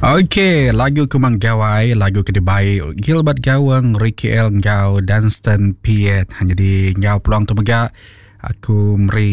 Okey, lagu Kumang Gawai, lagu kedua Gilbert Gawang, Ricky L. Ngau dan Stan Piet. Hanya di Ngau Peluang tu Megak. Aku meri